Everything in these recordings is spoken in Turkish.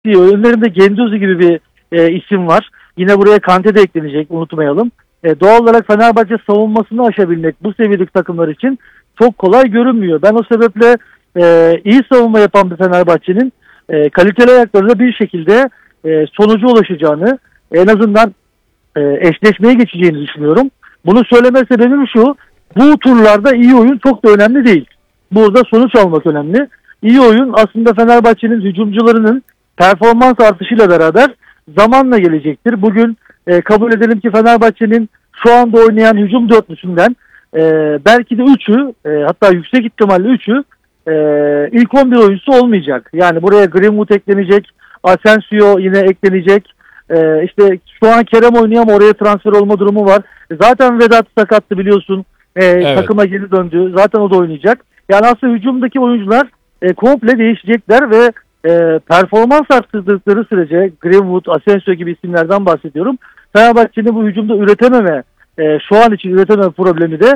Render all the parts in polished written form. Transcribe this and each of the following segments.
istiyor. Önlerinde Guendouzi gibi bir isim var. Yine buraya Kante de eklenecek, unutmayalım. Doğal olarak Fenerbahçe savunmasını aşabilmek bu seviyedeki takımlar için çok kolay görünmüyor. Ben o sebeple iyi savunma yapan bir Fenerbahçe'nin kaliteli ayaklarıyla bir şekilde sonuca ulaşacağını, en azından eşleşmeye geçeceğini düşünüyorum. Bunu söyleme sebebim şu: bu turlarda iyi oyun çok da önemli değil. Burada sonuç almak önemli. İyi oyun aslında Fenerbahçe'nin hücumcularının performans artışıyla beraber zamanla gelecektir. Bugün kabul edelim ki Fenerbahçe'nin şu anda oynayan hücum dörtlüsünden belki de 3'ü, hatta yüksek ihtimalle 3'ü ilk 11 oyuncusu olmayacak. Yani buraya Greenwood eklenecek, Asensio yine eklenecek. İşte şu an Kerem oynuyor ama oraya transfer olma durumu var. Zaten Vedat sakattı biliyorsun. Evet. Takıma geri döndü. Zaten o da oynayacak. Yani aslında hücumdaki oyuncular komple değişecekler ve performans arttırdıkları sürece Greenwood, Asensio gibi isimlerden bahsediyorum. Fenerbahçe'nin bu hücumda üretememe, şu an için üretememe problemi de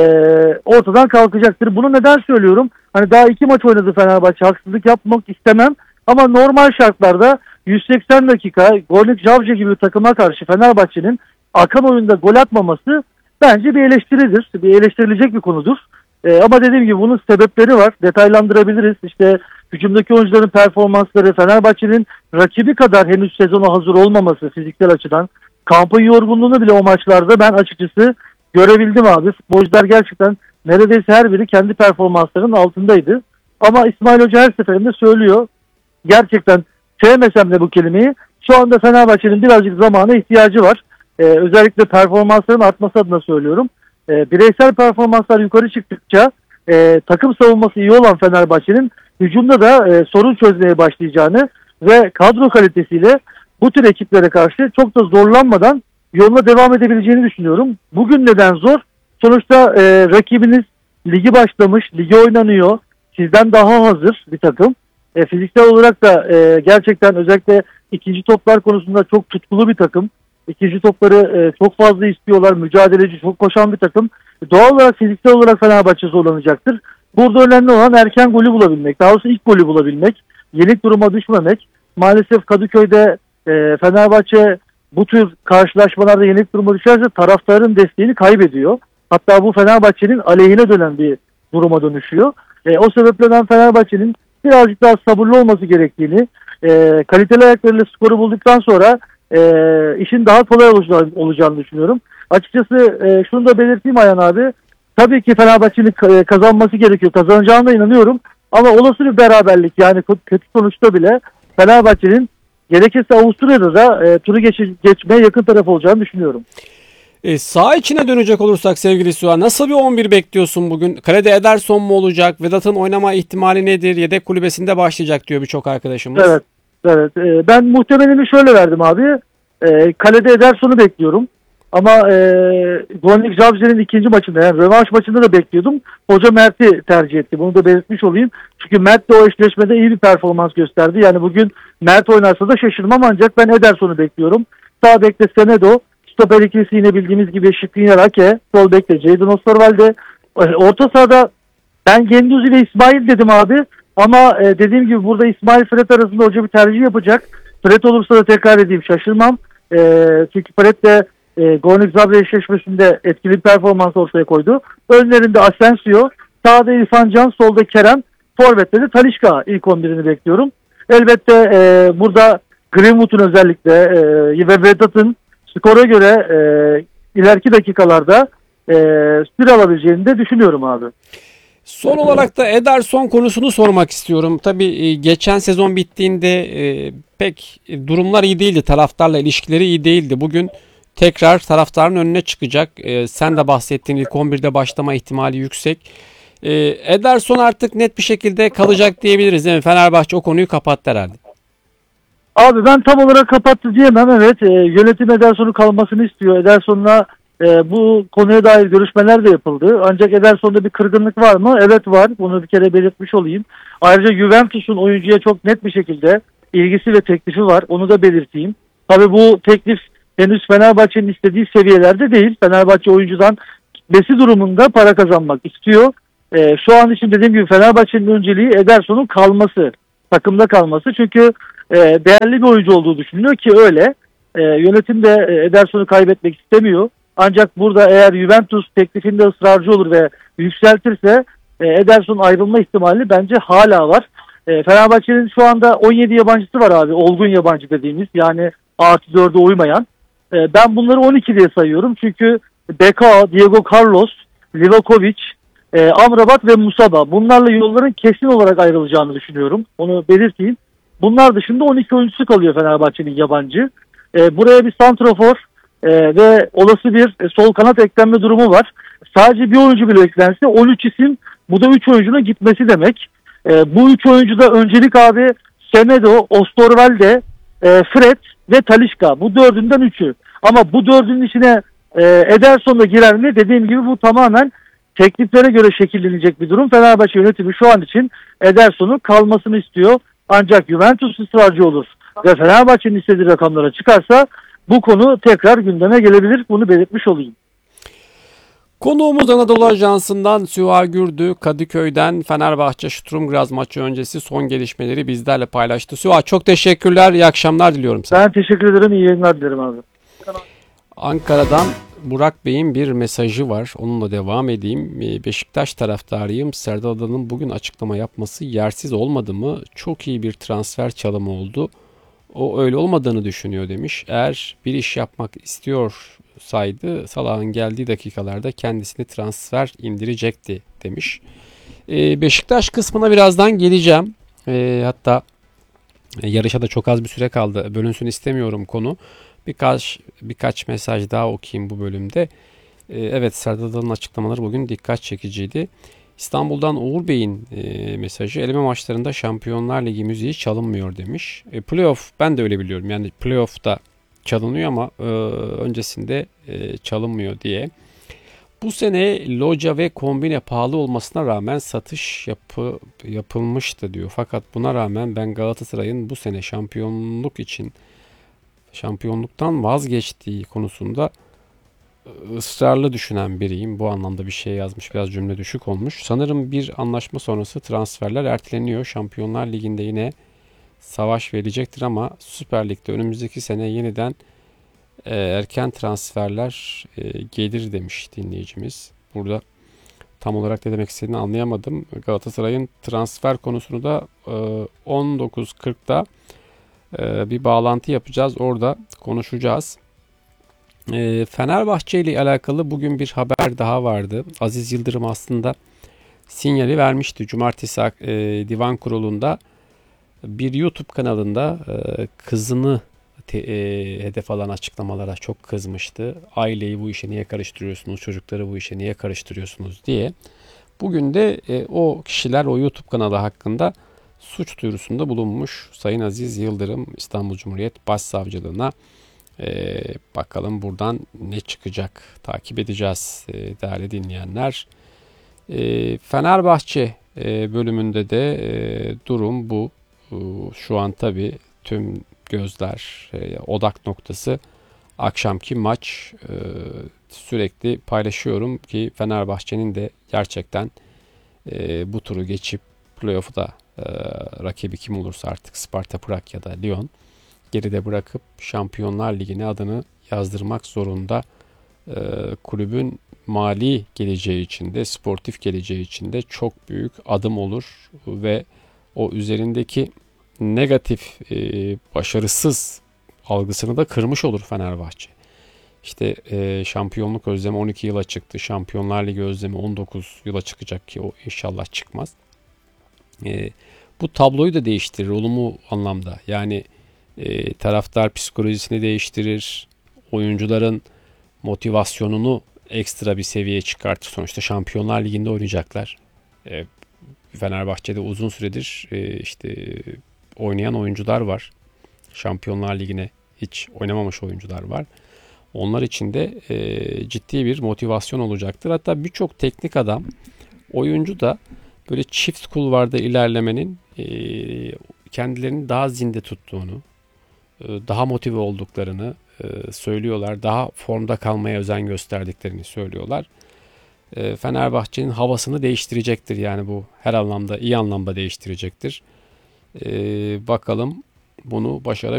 ortadan kalkacaktır. Bunu neden söylüyorum? Hani daha 2 maç oynadı Fenerbahçe. Haksızlık yapmak istemem. Ama normal şartlarda 180 dakika Gornik Javcı gibi bir takıma karşı Fenerbahçe'nin akan oyunda gol atmaması bence bir eleştiridir. Bir eleştirilecek bir konudur. Ama dediğim gibi bunun sebepleri var. Detaylandırabiliriz. İşte hücumdaki oyuncuların performansları, Fenerbahçe'nin rakibi kadar henüz sezona hazır olmaması fiziksel açıdan, kampın yorgunluğunu bile o maçlarda ben açıkçası görebildim abi. Futbolcular gerçekten neredeyse her biri kendi performanslarının altındaydı. Ama İsmail Hoca her seferinde söylüyor. Gerçekten sevmesem de bu kelimeyi, şu anda Fenerbahçe'nin birazcık zamana ihtiyacı var. Özellikle performansların artması adına söylüyorum. Bireysel performanslar yukarı çıktıkça takım savunması iyi olan Fenerbahçe'nin hücumda da sorun çözmeye başlayacağını ve kadro kalitesiyle bu tür ekiplere karşı çok da zorlanmadan yoluna devam edebileceğini düşünüyorum. Bugün neden zor? Sonuçta rakibiniz ligi başlamış, ligi oynanıyor. Sizden daha hazır bir takım. Fiziksel olarak da gerçekten özellikle ikinci toplar konusunda çok tutkulu bir takım. İkinci topları çok fazla istiyorlar. Mücadeleci, çok koşan bir takım. Doğal olarak fiziksel olarak Fenerbahçe zorlanacaktır. Burada önemli olan erken golü bulabilmek. Daha doğrusu ilk golü bulabilmek. Yenik duruma düşmemek. Maalesef Kadıköy'de Fenerbahçe bu tür karşılaşmalarda yenik duruma düşerse taraftarın desteğini kaybediyor. Hatta bu Fenerbahçe'nin aleyhine dönen bir duruma dönüşüyor. O sebeple ben Fenerbahçe'nin birazcık daha sabırlı olması gerektiğini, kaliteli ayaklarıyla skoru bulduktan sonra işin daha kolay olacağını düşünüyorum. Açıkçası şunu da belirteyim Ayhan abi. Tabii ki Fenerbahçe'nin kazanması gerekiyor. Kazanacağına inanıyorum. Ama olası bir beraberlik, yani kötü sonuçta bile Fenerbahçe'nin gerekirse Avusturya'da da turu geçmeye yakın taraf olacağını düşünüyorum. Sağ içine dönecek olursak sevgili Suha, nasıl bir 11 bekliyorsun bugün? Kalede Ederson mu olacak? Vedat'ın oynama ihtimali nedir? Yedek kulübesinde başlayacak diyor birçok arkadaşımız. Evet. Ben muhtemelini şöyle verdim abi. Kalede Ederson'u bekliyorum. Ama Gornik Javcı'nın ikinci maçında, yani rövanş maçında da bekliyordum. Hoca Mert'i tercih etti. Bunu da belirtmiş olayım. Çünkü Mert de o eşleşmede iyi bir performans gösterdi. Yani bugün Mert oynarsa da şaşırmam, ancak ben Ederson'u bekliyorum. Sağ bekte Semedo. Stoper ikilisi yine bildiğimiz gibi Skriniar Ake. Sol bekte Jadon Osterwalde. Orta sahada ben Guendouzi ve İsmail dedim abi. Ama dediğim gibi burada İsmail Fred arasında hoca bir tercih yapacak. Fred olursa da tekrar edeyim, şaşırmam. Çünkü Fred de Gornik Zabrze eşleşmesinde etkili bir performans ortaya koydu. Önlerinde Asensio, sağda İrfan Can, solda Kerem, forvette de Talisca ilk 11'ini bekliyorum. Elbette burada Greenwood'un özellikle ve Vedat'ın skora göre ileriki dakikalarda süre alabileceğini de düşünüyorum abi. Son olarak da Ederson konusunu sormak istiyorum. Tabii geçen sezon bittiğinde pek durumlar iyi değildi. Taraftarla ilişkileri iyi değildi. Bugün tekrar taraftarın önüne çıkacak. Sen de bahsettiğin ilk 11'de başlama ihtimali yüksek. Ederson artık net bir şekilde kalacak diyebiliriz değil mi? Fenerbahçe o konuyu kapattı herhalde. Abi ben tam olarak kapattı diyemem, evet. Yönetim Ederson'un kalmasını istiyor. Ederson'la bu konuya dair görüşmeler de yapıldı. Ancak Ederson'da bir kırgınlık var mı? Evet var. Bunu bir kere belirtmiş olayım. Ayrıca Juventus'un oyuncuya çok net bir şekilde ilgisi ve teklifi var. Onu da belirteyim. Tabii bu teklif henüz Fenerbahçe'nin istediği seviyelerde değil. Fenerbahçe oyuncudan gitmesi durumunda para kazanmak istiyor. Şu an için dediğim gibi Fenerbahçe'nin önceliği Ederson'un kalması, takımda kalması. Çünkü değerli bir oyuncu olduğu düşünülüyor ki öyle. Yönetim de Ederson'u kaybetmek istemiyor. Ancak burada eğer Juventus teklifinde ısrarcı olur ve yükseltirse Ederson'un ayrılma ihtimali bence hala var. Fenerbahçe'nin şu anda 17 yabancısı var abi. Olgun yabancı dediğimiz, yani artı 4'e uymayan. Ben bunları 12 diye sayıyorum. Çünkü Beka, Diego Carlos, Livakovic, Amrabat ve Musaba. Bunlarla yolların kesin olarak ayrılacağını düşünüyorum. Onu belirteyim. Bunlar dışında 12 oyuncusu kalıyor Fenerbahçe'nin yabancı. Buraya bir santrafor ve olası bir sol kanat eklenme durumu var. Sadece bir oyuncu bile eklense 13 isim, bu da 3 oyuncunun gitmesi demek. Bu 3 oyuncuda öncelik abi Semedo, Osterwolde, Fred ve Talisca. Bu dördünden 3'ü. Ama bu dördünün içine Ederson da girer mi? Dediğim gibi bu tamamen tekliflere göre şekillenecek bir durum. Fenerbahçe yönetimi şu an için Ederson'un kalmasını istiyor. Ancak Juventus ısrarcı olur ve Fenerbahçe'nin istediği rakamlara çıkarsa bu konu tekrar gündeme gelebilir. Bunu belirtmiş olayım. Konuğumuz Anadolu Ajansı'ndan Süha Gürdü, Kadıköy'den Fenerbahçe Sturm Graz maçı öncesi son gelişmeleri bizlerle paylaştı. Süha, çok teşekkürler, iyi akşamlar diliyorum sana. Ben teşekkür ederim, iyi yayınlar dilerim abi. Ankara'dan Burak Bey'in bir mesajı var. Onunla devam edeyim. Beşiktaş taraftarıyım. Serdar Adalı'nın bugün açıklama yapması yersiz olmadı mı? Çok iyi bir transfer çalımı oldu. O öyle olmadığını düşünüyor demiş. Eğer bir iş yapmak istiyorsaydı Salah'ın geldiği dakikalarda kendisini transfer indirecekti demiş. Beşiktaş kısmına birazdan geleceğim. Hatta yarışa da çok az bir süre kaldı. Bölünsün istemiyorum konu. Birkaç mesaj daha okuyayım bu bölümde. Evet, Serdar Adalı'nın açıklamaları bugün dikkat çekiciydi. İstanbul'dan Uğur Bey'in mesajı, eleme maçlarında Şampiyonlar Ligi müziği çalınmıyor demiş. Playoff, ben de öyle biliyorum. Yani playoff'ta çalınıyor ama öncesinde çalınmıyor diye. Bu sene loca ve kombine pahalı olmasına rağmen satış yapılmıştı diyor. Fakat buna rağmen ben Galatasaray'ın bu sene şampiyonluktan vazgeçtiği konusunda ısrarlı düşünen biriyim. Bu anlamda bir şey yazmış. Biraz cümle düşük olmuş. Sanırım bir anlaşma sonrası transferler erteleniyor. Şampiyonlar Ligi'nde yine savaş verecektir ama Süper Lig'de önümüzdeki sene yeniden erken transferler gelir demiş dinleyicimiz. Burada tam olarak ne demek istediğini anlayamadım. Galatasaray'ın transfer konusunu da 19.40'da bir bağlantı yapacağız. Orada konuşacağız. Fenerbahçe ile alakalı bugün bir haber daha vardı. Aziz Yıldırım aslında sinyali vermişti. Cumartesi divan kurulunda bir YouTube kanalında kızını hedef alan açıklamalara çok kızmıştı. Aileyi bu işe niye karıştırıyorsunuz, çocukları bu işe niye karıştırıyorsunuz diye. Bugün de o kişiler o YouTube kanalı hakkında suç duyurusunda bulunmuş. Sayın Aziz Yıldırım İstanbul Cumhuriyet Başsavcılığına. Bakalım buradan ne çıkacak, takip edeceğiz değerli dinleyenler. Fenerbahçe bölümünde de durum bu. Şu an tabii tüm gözler, odak noktası akşamki maç. Sürekli paylaşıyorum ki Fenerbahçe'nin de gerçekten bu turu geçip playoff'u da rakibi kim olursa artık Sparta Prag ya da Lyon geride bırakıp Şampiyonlar Ligi'ne adını yazdırmak zorunda. Kulübün mali geleceği için de, sportif geleceği için de çok büyük adım olur ve o üzerindeki negatif, başarısız algısını da kırmış olur Fenerbahçe. İşte şampiyonluk özlemi 12 yıla çıktı. Şampiyonlar Ligi özlemi 19 yıla çıkacak ki o inşallah çıkmaz. Bu tabloyu da değiştirir olumlu anlamda. Yani taraftar psikolojisini değiştirir. Oyuncuların motivasyonunu ekstra bir seviyeye çıkartır. Sonuçta Şampiyonlar Ligi'nde oynayacaklar. Fenerbahçe'de uzun süredir işte oynayan oyuncular var. Şampiyonlar Ligi'ne hiç oynamamış oyuncular var. Onlar için de ciddi bir motivasyon olacaktır. Hatta birçok teknik adam, oyuncu da böyle çift kulvarda ilerlemenin kendilerini daha zinde tuttuğunu, daha motive olduklarını söylüyorlar. Daha formda kalmaya özen gösterdiklerini söylüyorlar. Fenerbahçe'nin havasını değiştirecektir. Yani bu her anlamda, iyi anlamda değiştirecektir. Bakalım bunu başarabilir.